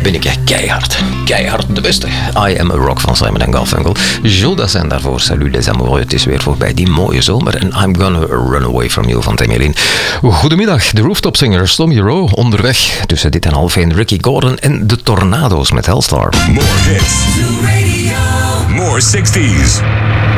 ben ik keihard. Keihard de beste. I Am A Rock van Simon & Garfunkel. Jules en daarvoor Salut les amoureux. Het is weer voorbij die mooie zomer. En I'm Gonna Run Away From You van Temelin. Goedemiddag, de Rooftop Singers, Tommy Rowe onderweg. Tussen dit en half 1 Ricky Gordon en de Tornado's met Hellstar. More hits. More 60s.